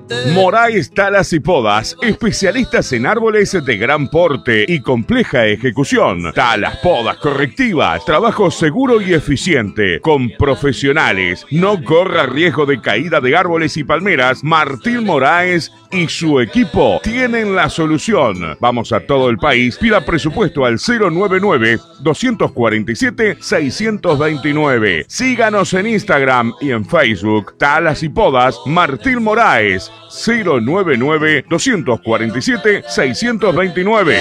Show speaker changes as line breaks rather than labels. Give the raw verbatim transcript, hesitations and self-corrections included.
Moraes Talas y Podas, especialistas en árboles de gran porte y compleja ejecución. Talas, podas correctivas, trabajo seguro y eficiente, con profesionales. No corra riesgo de caída de árboles y palmeras. Martín Moraes y su equipo tienen la solución. Vamos a todo el país. Pida presupuesto al cero nueve nueve, dos cuatro siete, seis dos nueve. Síganos en Instagram y en Facebook. Talas y Podas, Martín Moraes. cero nueve nueve, dos cuatro siete, seis dos nueve.